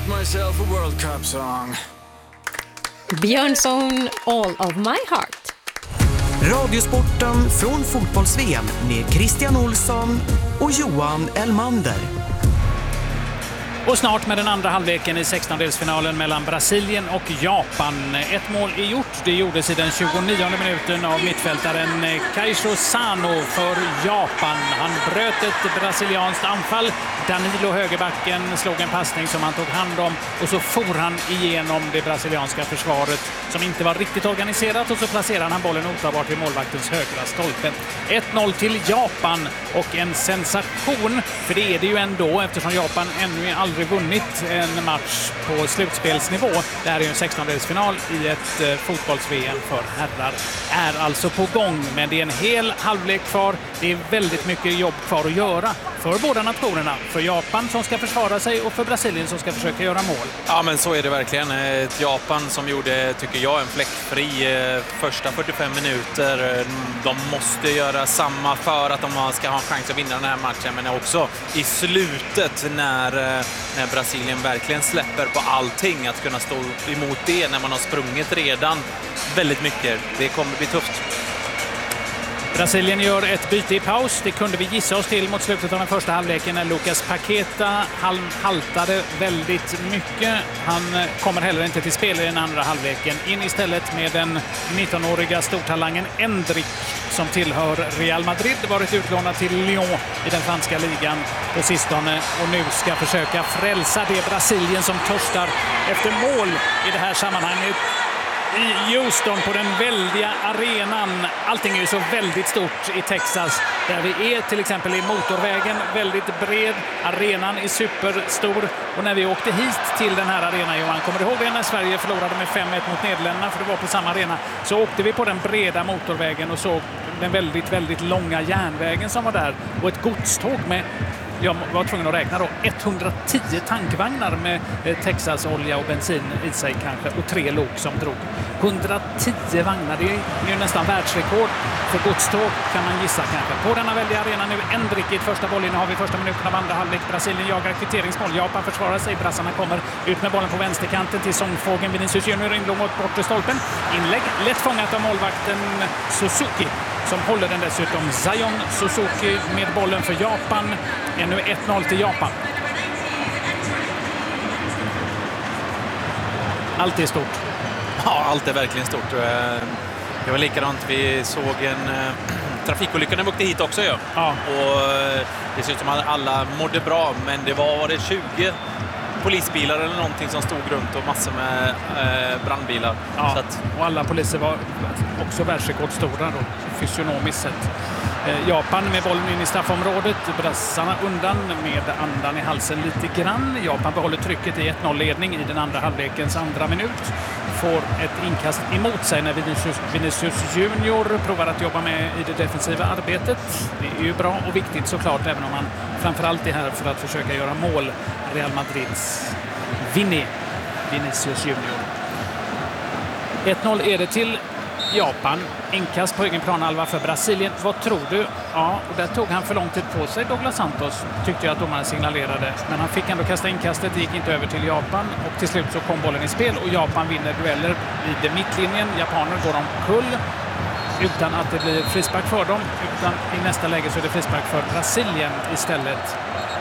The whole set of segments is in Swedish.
wrote myself a World Cup song. Björnsson, All of My Heart. Radiosporten från fotbolls-VM med Christian Olsson och Johan Elmander. Och snart med den andra halvleken i 16-delsfinalen mellan Brasilien och Japan. Ett mål är gjort. Det gjordes i den 29:e minuten av mittfältaren Kaisho Sano för Japan. Han bröt ett brasilianskt anfall. Danilo, högerbacken, slog en passning som han tog hand om. Och så for han igenom det brasilianska försvaret som inte var riktigt organiserat. Och så placerade han bollen otagbart vid målvaktens högra stolpe. 1-0 till Japan och en sensation. För det är det ju ändå eftersom Japan ännu aldrig vunnit en match på slutspelsnivå. Det här är ju en 16-delsfinal i ett fotbolls-VM för herrar. Är alltså på gång, men det är en hel halvlek kvar. Det är väldigt mycket jobb kvar att göra för båda nationerna. För Japan som ska försvara sig och för Brasilien som ska försöka göra mål. Ja, men så är det verkligen. Ett Japan som gjorde, tycker jag, en fläckfri första 45 minuter. De måste göra samma för att de ska ha en chans att vinna den här matchen. Men också i slutet när Brasilien verkligen släpper på allting, att kunna stå emot det när man har sprungit redan väldigt mycket. Det kommer bli tufft. Brasilien gör ett byte i paus. Det kunde vi gissa oss till mot slutet av den första halvleken när Lucas Paqueta haltade väldigt mycket. Han kommer heller inte till spel i den andra halvleken. In istället med den 19-åriga stortalangen Endrick som tillhör Real Madrid, varit utlånad till Lyon i den franska ligan på sistone och nu ska försöka frälsa det Brasilien som törstar efter mål i det här sammanhanget. I Houston på den väldiga arenan. Allting är ju så väldigt stort i Texas. Där vi är till exempel i motorvägen, väldigt bred. Arenan är superstor. Och när vi åkte hit till den här arenan, Johan, kommer du ihåg det när Sverige förlorade med 5-1 mot Nederländerna, för det var på samma arena, så åkte vi på den breda motorvägen och såg den väldigt, väldigt långa järnvägen som var där. Och ett godståg med, jag var tvungen att räkna då, 110 tankvagnar med Texas-olja och bensin i sig kanske, och 3 lok som drog. 110 vagnar, det är ju nästan världsrekord för godståg kan man gissa kanske. På denna väldiga arena nu Endrick i ett första bollinnehav i första minuten av andra halvlek. Brasilien jagar kvitteringsmål. Japan försvarar sig. Brassarna kommer ut med bollen på vänsterkanten till sångfågeln Vinicius Junior, inlåg mot bortre stolpen. Inlägg lätt fångat av målvakten Suzuki som håller den dessutom. Zion Suzuki med bollen för Japan. Ännu 1-0 till Japan. Allt är stort. Ja, allt är verkligen stort. Det var likadant. Vi såg en trafikolycka när vi åkte hit också. Ja. Och det ser ut som att alla mådde bra, men det var 20 polisbilar eller någonting som stod runt och massor med brandbilar. Ja, så att... och alla poliser var också världsrekordstora då, fysionomiskt sett. Japan med bollen in i straffområdet. Brassarna undan med andan i halsen lite grann. Japan behåller trycket i 1-0-ledning i den andra halvlekens andra minut. Får ett inkast emot sig när Vinicius Junior provar att jobba med i det defensiva arbetet. Det är ju bra och viktigt såklart, även om han framförallt är här för att försöka göra mål. Real Madrids Vinicius Junior. 1-0 är det till Japan. Inkast på egen planhalva för Brasilien. Vad tror du? Ja, och där tog han för lång tid på sig, Douglas Santos, tyckte jag att domaren signalerade. Men han fick ändå kasta inkastet, det gick inte över till Japan. Och till slut så kom bollen i spel och Japan vinner dueller vid mittlinjen. Japaner går omkull utan att det blir frispark för dem. Utan i nästa läge så är det frispark för Brasilien istället.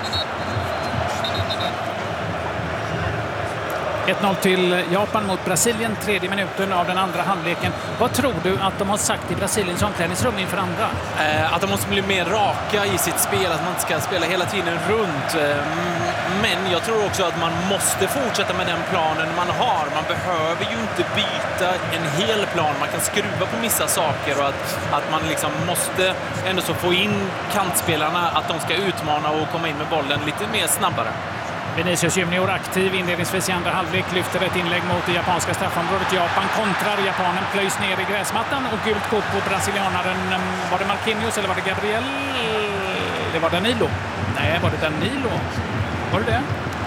1-0 till Japan mot Brasilien, tredje minuten av den andra halvleken. Vad tror du att de har sagt i Brasiliens omklädningsrum inför andra? Att de måste bli mer raka i sitt spel, att man inte ska spela hela tiden runt. Men jag tror också att man måste fortsätta med den planen man har. Man behöver ju inte byta en hel plan. Man kan skruva på vissa saker och att man liksom måste ändå så få in kantspelarna, att de ska utmana och komma in med bollen lite mer snabbare. Vinicius Junior aktiv inledningsvis i andra halvlek, lyfter ett inlägg mot det japanska straffområdet. Japan kontrar, japanen plöjs ner i gräsmattan och gult kort på brasilianaren. Var det Marquinhos eller var det Gabriel? Det var Danilo. Nej, var det Danilo? Var det det?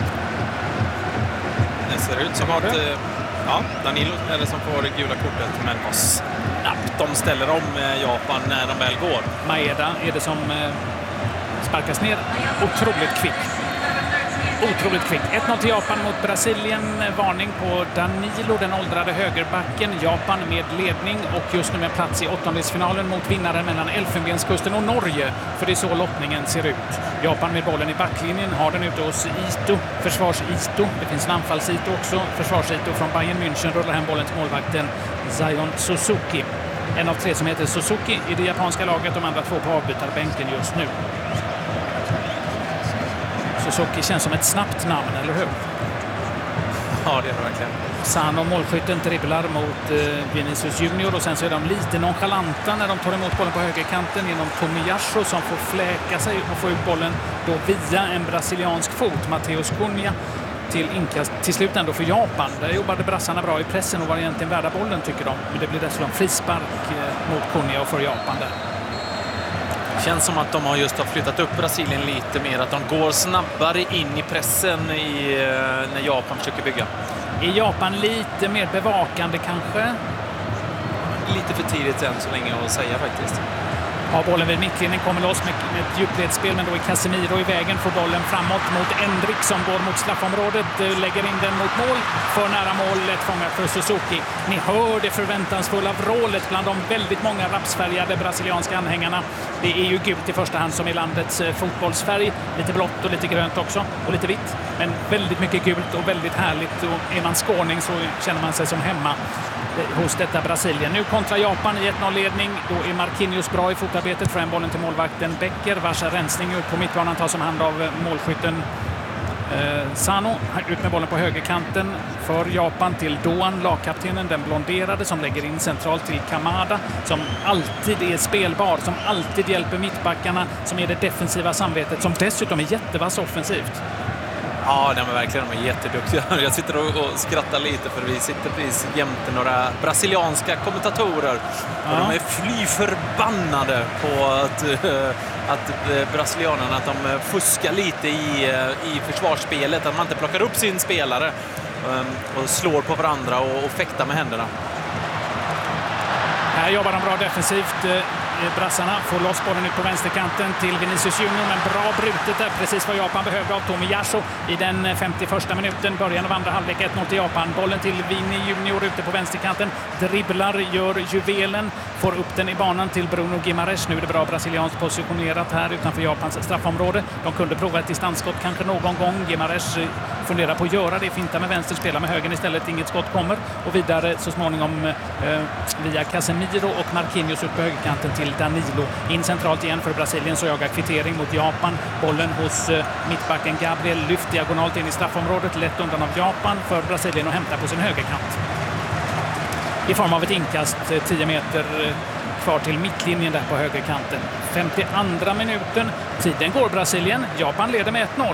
Det ser ut som att Danilo är det som får det gula kortet, men vad snabbt de ställer om Japan när de väl går. Maeda är det som sparkas ner. Otroligt kvick. otroligt kvickt. 1-0 till Japan mot Brasilien. Varning på Danilo, den åldrade högerbacken. Japan med ledning och just nu med plats i åttondelsfinalen mot vinnaren mellan Elfenbenskusten och Norge. För det är så lottningen ser ut. Japan med bollen i backlinjen, har den ute hos Ito, försvars-Ito. Det finns en anfalls-Ito också. Försvars-Ito från Bayern München rullar hem bollen till målvakten Zion Suzuki. En av tre som heter Suzuki i det japanska laget, de andra två på avbytarbänken just nu. Suzuki känns som ett snabbt namn, eller hur? Ja, det är det verkligen. Sano, målskytten, dribblar mot Vinicius Junior och sen så är de lite nonchalanta när de tar emot bollen på högerkanten genom Tomiyasu som får fläka sig och få ut bollen då via en brasiliansk fot, Mateus Cunha, till inkast till slut ändå för Japan. Där jobbade brassarna bra i pressen och var egentligen värda bollen tycker de. Men det blir dessutom frispark mot Cunha och för Japan där. Känns som att de har flyttat upp Brasilien lite mer. Att de går snabbare in i pressen när Japan försöker bygga. Är Japan lite mer bevakande kanske? Lite för tidigt än så länge att säga faktiskt. Har bollen vid mittlinjen, kommer loss med ett djupledsspel, men då är Casemiro i vägen, får bollen framåt mot Endrick som går mot straffområdet, lägger in den mot mål, för nära mål, lätt fångat för Suzuki. Ni hör det förväntansfulla vrålet bland de väldigt många rapsfärgade brasilianska anhängarna. Det är ju gult i första hand som i landets fotbollsfärg, lite blått och lite grönt också, och lite vitt, men väldigt mycket gult och väldigt härligt, och är man skåning så känner man sig som hemma hos detta Brasilien. Nu kontra Japan i 1-0-ledning. Då är Marquinhos bra i fotarbetet, får en bollen till målvakten Becker, vars rensning ut på mittbanan tas om hand av målskytten Sano. Ut med bollen på högerkanten för Japan till Doan, lagkaptenen, den blonderade, som lägger in centralt till Kamada, som alltid är spelbar, som alltid hjälper mittbackarna, som är det defensiva samvetet, som dessutom är jättevass offensivt. Ja, de är verkligen jätteduktiga. Jag sitter och skrattar lite för vi sitter precis jämte några brasilianska kommentatorer. Ja. Och de är fly förbannade på att brasilianerna att de fuskar lite i försvarsspelet. Att man inte plockar upp sin spelare och slår på varandra och fäktar med händerna. Här jobbar de bra defensivt. Brassarna får loss bollen ut på vänsterkanten till Vinicius Junior, men bra brutet där, precis vad Japan behövde av Tomiyasu i den 51:a minuten, början av andra halvlek. 1-0 till Japan. Bollen till Vini Junior ute på vänsterkanten, dribblar, gör juvelen, får upp den i banan till Bruno Guimaraes. Nu är det bra brasilianskt positionerat här utanför Japans straffområde. De kunde prova ett distansskott kanske någon gång. Guimaraes funderar på att göra det, finta med vänster, spela med höger istället, inget skott kommer, och vidare så småningom via Casemiro och Marquinhos ut på högerkanten till Danilo. In centralt igen för Brasilien, så jagar kvittering mot Japan. Bollen hos mittbacken Gabriel, lyft diagonalt in i straffområdet, lätt undan av Japan för Brasilien och hämtar på sin högerkant. I form av ett inkast 10 meter kvar till mittlinjen där på högerkanten. 52:a minuten. Tiden går Brasilien. Japan leder med 1-0.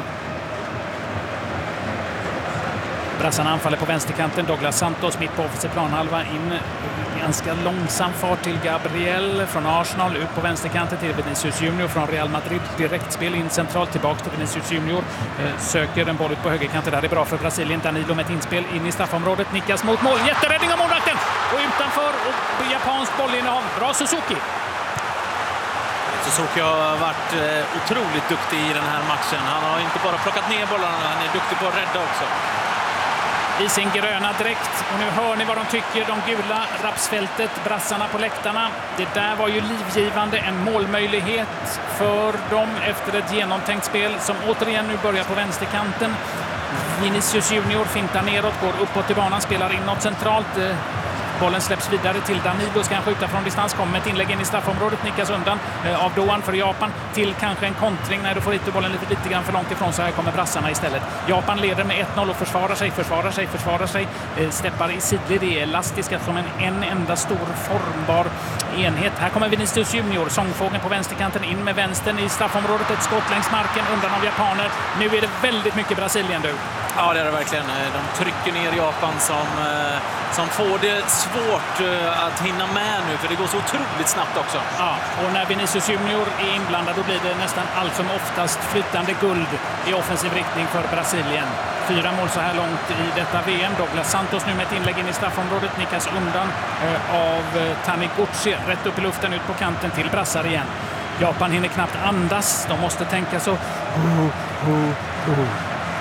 Brassarna anfaller på vänsterkanten. Douglas Santos mitt på offensiv planhalva, in ganska långsam fart till Gabriel från Arsenal, ut på vänsterkanten till Vinicius Junior från Real Madrid. Direktspel in centralt, tillbaka till Vinicius Junior. Söker en boll ut på högerkanten. Det här är bra för Brasilien. Danilo med ett inspel in i straffområdet. Nickas mot mål. Jätteräddning av målvakten! Och utanför och japanskt bollinnehav. Bra Suzuki! Suzuki har varit otroligt duktig i den här matchen. Han har inte bara plockat ner bollarna, han är duktig på att rädda också. I sin gröna dräkt. Och nu hör ni vad de tycker, de gula rapsfältet, brassarna på läktarna. Det där var ju livgivande, en målmöjlighet för dem efter ett genomtänkt spel som återigen nu börjar på vänsterkanten. Vinicius Junior fintar neråt, går uppåt i banan, spelar inåt centralt. Bollen släpps vidare till Danilo, ska han skjuta från distans, kommer ett inlägg in i straffområdet, nickas undan av Doan för Japan till kanske en kontring. Nej, då får inte bollen lite grann för långt ifrån, så här kommer brassarna istället. Japan leder med 1-0 och försvarar sig. Steppar i sidled, det är elastiska som en enda stor formbar enhet. Här kommer Vinicius Junior, sångfågeln på vänsterkanten, in med vänstern i straffområdet, ett skott längs marken undan av japaner. Nu är det väldigt mycket Brasilien du. Ja, det är det verkligen. De trycker ner Japan som får det svårt att hinna med nu, för det går så otroligt snabbt också. Ja, och när Vinicius Junior är inblandad då blir det nästan allt som oftast flytande guld i offensiv riktning för Brasilien. 4 mål så här långt i detta VM. Douglas Santos nu med ett inlägg in i straffområdet, nickas undan av Taniguchi, rätt upp i luften ut på kanten till brassar igen. Japan hinner knappt andas, de måste tänka så.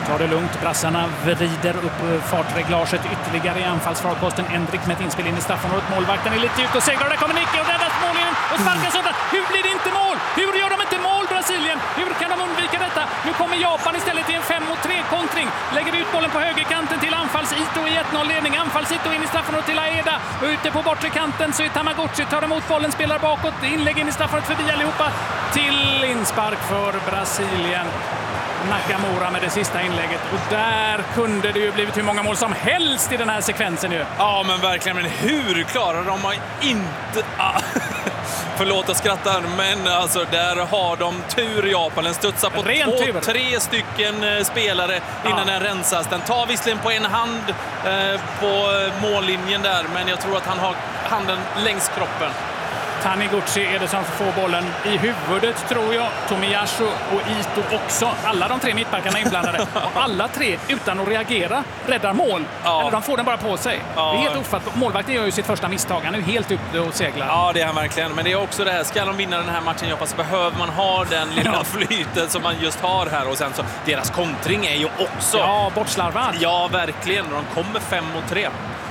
tar det lugnt. Brassarna vrider upp fartreglaget ytterligare i anfallsfarkosten. Endrik med ett inspel in i straffområdet. Målvakten är lite ut och segrar. Där kommer Nicke och räddas målningen och sparkas undan. Hur blir det inte mål? Hur gör de inte mål, Brasilien? Hur kan de undvika detta? Nu kommer Japan istället i en 5-mot-3-kontring. Lägger ut bollen på högerkanten till anfalls-Ito i 1-0-ledning. Anfalls-Ito in i straffområdet till Aeda. Och ute på bortre kanten så är Tamagotchi, tar emot bollen, spelar bakåt. Inlägg in i straffområdet förbi allihopa. Till inspark för Brasilien. Nakamura med det sista inlägget. Och där kunde det ju blivit hur många mål som helst i den här sekvensen ju. Ja, men verkligen. Men hur klarar de inte... Förlåt att skratta, men alltså där har de tur. Japan. Den studsar på 3 stycken spelare innan den rensas. Den tar visserligen på en hand på mållinjen där, men jag tror att han har handen längs kroppen. Taniguchi är det som får bollen i huvudet, tror jag. Tomiyasu och Ito också. Alla de 3 mittbackarna är inblandade. Och alla 3 utan att reagera räddar mål. Ja. Eller de får den bara på sig. Ja. Det är helt ofattbart. Målvakten gör ju sitt första misstag. Han är ju helt ute och seglar. Ja, det är han verkligen. Men det är också det här. Ska de vinna den här matchen, Japan, så behöver man ha den lilla flytet som man just har här. Och sen så, deras kontring är ju också... Ja, bortslarvad. Ja, verkligen. De kommer 5-3.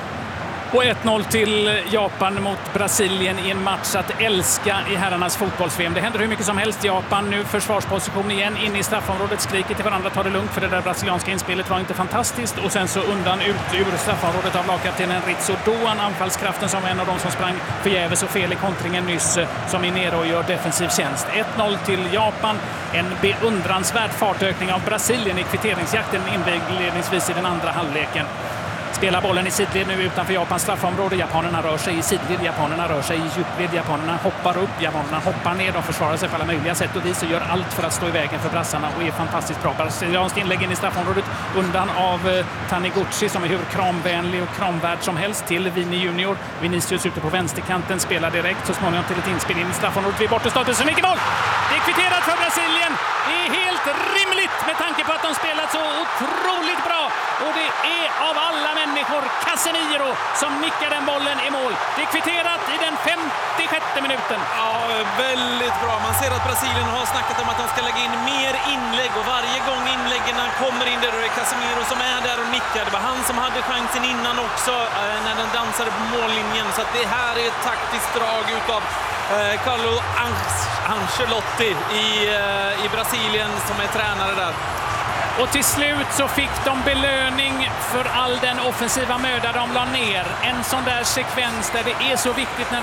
Och 1-0 till Japan mot Brasilien i en match att älska i herrarnas fotbolls-VM. Det händer hur mycket som helst. Japan nu försvarsposition igen, in i straffområdet, skriker till varandra, tar det lugnt för det där brasilianska inspelet var inte fantastiskt. Och sen så undan ut ur straffområdet av lagkaptenen Ritsu Doan, anfallskraften som en av de som sprang förgäves och fel i kontringen nyss, som är nere och gör defensiv tjänst. 1-0 till Japan. En beundransvärd fartökning av Brasilien i kvitteringsjakten inledningsvis i den andra halvleken. Spelar bollen i sidled nu utanför Japans straffområde. Japanerna rör sig i sidled, japanerna rör sig i djupled, japanerna hoppar upp, japanerna hoppar ner. De försvarar sig på alla möjliga sätt och vis och gör allt för att stå i vägen för brassarna och är fantastiskt bra. Brasilianskt inlägg in i straffområdet undan av Taniguchi som är hur kramvänlig och kramvärd som helst till Vini Junior. Vinicius ute på vänsterkanten spelar direkt så småningom till ett inspel in i straffområdet vid bortestatusen som mycket mål. Det är kvitterat för Brasilien. Det är helt rimligt med tanke på att de spelat så otroligt bra. Och det är av alla människor Casemiro som nickar den bollen i mål. Det är kvitterat i den 56:e minuten. Ja, väldigt bra. Man ser att Brasilien har snackat om att de ska lägga in mer inlägg. Och varje gång inläggen kommer in där, det är Casemiro som är där och nickar. Det var han som hade chansen innan också när den dansade på mållinjen. Så att det här är ett taktiskt drag utav Carlo Ancelotti i Brasilien som är tränare där. Och till slut så fick de belöning för all den offensiva möda de la ner. En sån där sekvens där det är så viktigt när